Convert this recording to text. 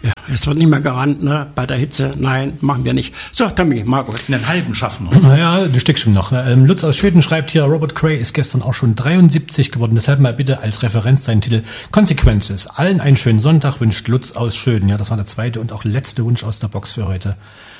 Ja, es wird nicht mehr gerannt, ne? Bei der Hitze. Nein, machen wir nicht. So, Tommy, Markus. Den halben schaffen wir. Naja, ein Stückchen noch. Lutz aus Schöden schreibt hier, Robert Cray ist gestern auch schon 73 geworden. Deshalb mal bitte als Referenz seinen Titel Consequences. Allen einen schönen Sonntag wünscht Lutz aus Schöden. Ja, das war der zweite und auch letzte Wunsch aus der Box für heute.